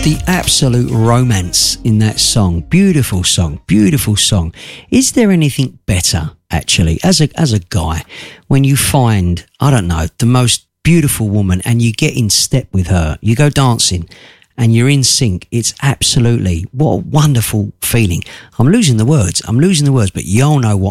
The absolute romance in that song. Beautiful song, beautiful song. Is there anything better, actually, as a guy, when you find, I don't know, the most beautiful woman and you get in step with her, you go dancing and you're in sync? It's absolutely, what a wonderful feeling. I'm losing the words, but you all know what